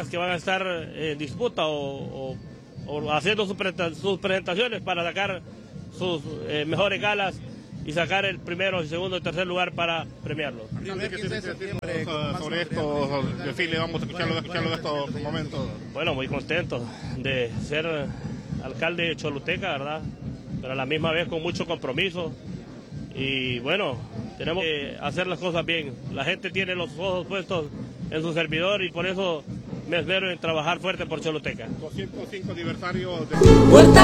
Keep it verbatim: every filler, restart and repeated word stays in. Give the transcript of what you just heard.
galas que van a estar en disputa o, o, o haciendo sus presentaciones para sacar sus eh, mejores galas y sacar el primero, el segundo y tercer lugar para premiarlos. Sobre estos desfiles, vamos a escucharlo, a escucharlo de estos momentos. Bueno, muy contento de ser alcalde de Choluteca, ¿verdad? Pero a la misma vez con mucho compromiso. Y bueno, tenemos que hacer las cosas bien. La gente tiene los ojos puestos en su servidor y por eso me esmero en trabajar fuerte por Choluteca. doscientos cinco aniversarios de...